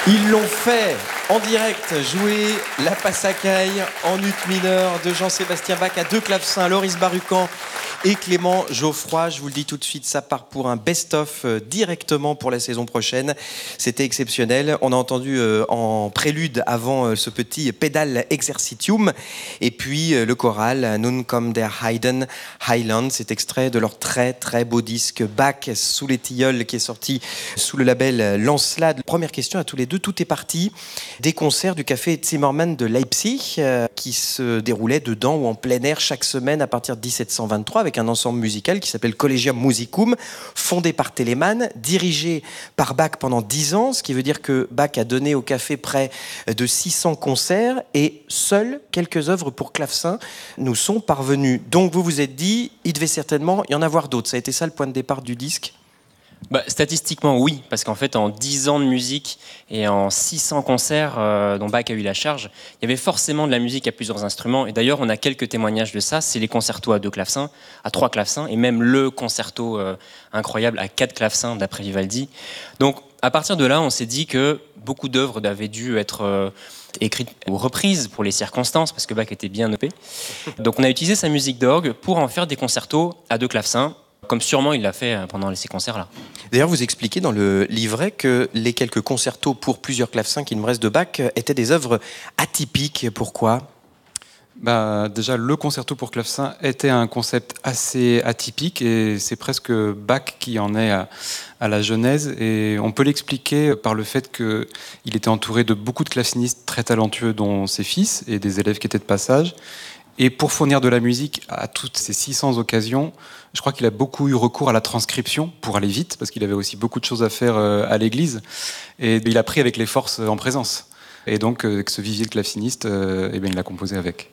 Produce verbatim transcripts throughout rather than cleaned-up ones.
Ils l'ont fait en direct, jouer la Passacaille en ut mineur de Jean-Sébastien Bach à deux clavecins, Loris Barucan et Clément Geoffroy. Je vous le dis tout de suite, ça part pour un best-of directement pour la saison prochaine. C'était exceptionnel. On a entendu euh, en prélude avant euh, ce petit pédale exercitium. Et puis euh, le choral Nun kommt der Heiden Highland. C'est extrait de leur très très beau disque Bach sous les tilleuls qui est sorti sous le label Lancelade. Première question à tous les deux. Tout est parti des concerts du Café Zimmermann de Leipzig euh, qui se déroulaient dedans ou en plein air chaque semaine à partir de dix-sept cent vingt-trois avec un ensemble musical qui s'appelle Collegium Musicum, fondé par Telemann, dirigé par Bach pendant dix ans, ce qui veut dire que Bach a donné au Café près de six cents concerts et seules quelques œuvres pour clavecin nous sont parvenues. Donc vous vous êtes dit, il devait certainement y en avoir d'autres. Ça a été ça le point de départ du disque ? Bah, statistiquement, oui, parce qu'en fait, en dix ans de musique et en six cents concerts euh, dont Bach a eu la charge, il y avait forcément de la musique à plusieurs instruments. Et d'ailleurs, on a quelques témoignages de ça. C'est les concertos à deux clavecins, à trois clavecins, et même le concerto euh, incroyable à quatre clavecins d'après Vivaldi. Donc, à partir de là, on s'est dit que beaucoup d'œuvres avaient dû être euh, écrites ou reprises pour les circonstances, parce que Bach était bien oppé. Donc, on a utilisé sa musique d'orgue pour en faire des concertos à deux clavecins, comme sûrement il l'a fait pendant ces concerts-là. D'ailleurs, vous expliquez dans le livret que les quelques concertos pour plusieurs clavecins qui nous restent de Bach étaient des œuvres atypiques. Pourquoi ? Bah, déjà, le concerto pour clavecin était un concept assez atypique et c'est presque Bach qui en est à, à la genèse. Et on peut l'expliquer par le fait qu'il était entouré de beaucoup de clavecinistes très talentueux, dont ses fils et des élèves qui étaient de passage. Et pour fournir de la musique à toutes ces six cents occasions, je crois qu'il a beaucoup eu recours à la transcription pour aller vite, parce qu'il avait aussi beaucoup de choses à faire à l'église. Et il a pris avec les forces en présence. Et donc, avec ce vivier de clavecinistes, eh bien, il l'a composé avec.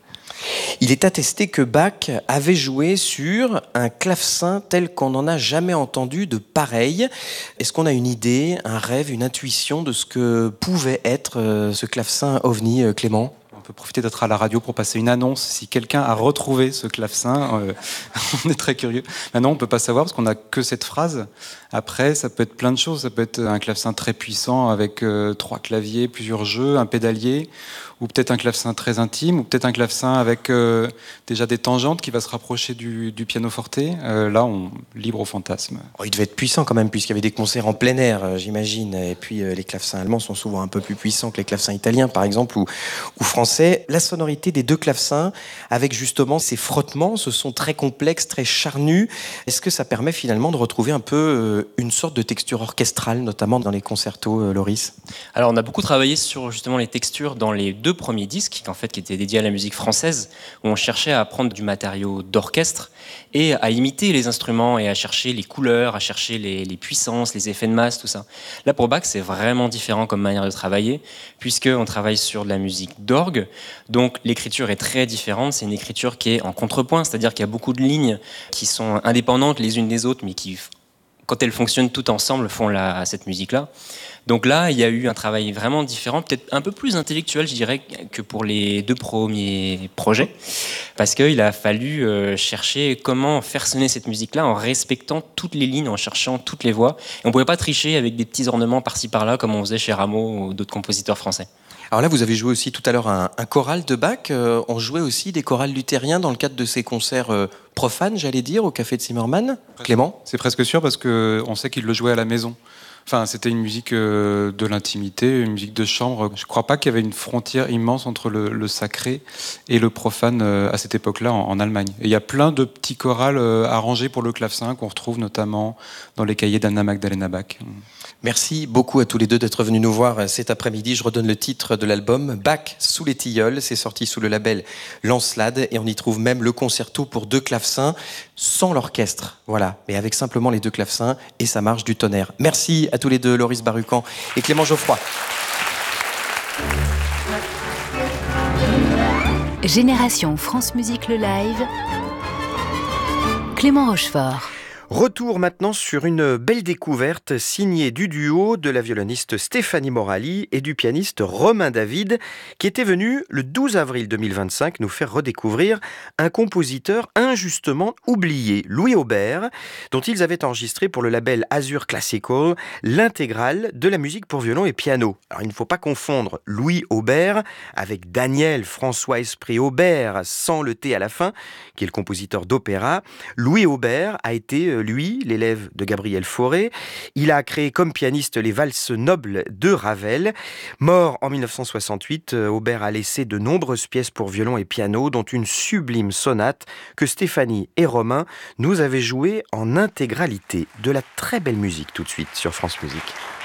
Il est attesté que Bach avait joué sur un clavecin tel qu'on n'en a jamais entendu de pareil. Est-ce qu'on a une idée, un rêve, une intuition de ce que pouvait être ce clavecin ovni, Clément ? On peut profiter d'être à la radio pour passer une annonce. Si quelqu'un a retrouvé ce clavecin, euh, on est très curieux. Maintenant, on ne peut pas savoir parce qu'on n'a que cette phrase. Après, ça peut être plein de choses. Ça peut être un clavecin très puissant avec euh, trois claviers, plusieurs jeux, un pédalier, ou peut-être un clavecin très intime, ou peut-être un clavecin avec euh, déjà des tangentes qui va se rapprocher du, du pianoforte. Euh, là, on libre au fantasme. Oh, il devait être puissant quand même, puisqu'il y avait des concerts en plein air, euh, j'imagine. Et puis, euh, les clavecins allemands sont souvent un peu plus puissants que les clavecins italiens, par exemple, ou, ou français. La sonorité des deux clavecins, avec justement ces frottements, ce sont très complexes, très charnus. Est-ce que ça permet finalement de retrouver un peu euh, une sorte de texture orchestrale, notamment dans les concertos, euh, Loris ? Alors, on a beaucoup travaillé sur justement les textures dans les deux premiers disques, en fait, qui étaient dédiés à la musique française, où on cherchait à prendre du matériau d'orchestre et à imiter les instruments et à chercher les couleurs, à chercher les, les puissances, les effets de masse, tout ça. Là, pour Bach, c'est vraiment différent comme manière de travailler, puisqu'on travaille sur de la musique d'orgue. Donc, l'écriture est très différente. C'est une écriture qui est en contrepoint, c'est-à-dire qu'il y a beaucoup de lignes qui sont indépendantes les unes des autres, mais qui, quand elles fonctionnent toutes ensemble, font la, cette musique-là. Donc là, il y a eu un travail vraiment différent, peut-être un peu plus intellectuel, je dirais, que pour les deux premiers projets, parce qu'il a fallu euh, chercher comment faire sonner cette musique-là en respectant toutes les lignes, en cherchant toutes les voix. Et on ne pouvait pas tricher avec des petits ornements par-ci par-là, comme on faisait chez Rameau ou d'autres compositeurs français. Alors là, vous avez joué aussi tout à l'heure un, un choral de Bach. Euh, on jouait aussi des chorales luthériens dans le cadre de ces concerts euh, profanes, j'allais dire, au Café de Zimmermann. Clément ? C'est presque sûr, parce qu'on sait qu'il le jouait à la maison. Enfin, c'était une musique euh, de l'intimité, une musique de chambre. Je ne crois pas qu'il y avait une frontière immense entre le, le sacré et le profane euh, à cette époque-là en, en Allemagne. Et il y a plein de petits chorales euh, arrangés pour le clavecin qu'on retrouve notamment dans les cahiers d'Anna Magdalena Bach. Merci beaucoup à tous les deux d'être venus nous voir cet après-midi. Je redonne le titre de l'album, Bach sous les tilleuls. C'est sorti sous le label Lancelade et on y trouve même le concerto pour deux clavecins sans l'orchestre. Voilà, mais avec simplement les deux clavecins et ça marche du tonnerre. Merci à tous les deux, Loris Barucan et Clément Geoffroy. Génération France Musique le live, Clément Rochefort. Retour maintenant sur une belle découverte signée du duo de la violoniste Stéphanie Morali et du pianiste Romain David, qui était venu le douze avril deux mille vingt-cinq nous faire redécouvrir un compositeur injustement oublié, Louis Aubert, dont ils avaient enregistré pour le label Azur Classical l'intégrale de la musique pour violon et piano. Alors il ne faut pas confondre Louis Aubert avec Daniel François Esprit Aubert, sans le T à la fin, qui est le compositeur d'opéra. Louis Aubert a été lui, l'élève de Gabriel Fauré. Il a créé comme pianiste les valses nobles de Ravel. Mort en mille neuf cent soixante-huit, Aubert a laissé de nombreuses pièces pour violon et piano, dont une sublime sonate que Stéphanie et Romain nous avaient jouée en intégralité. De la très belle musique tout de suite sur France Musique.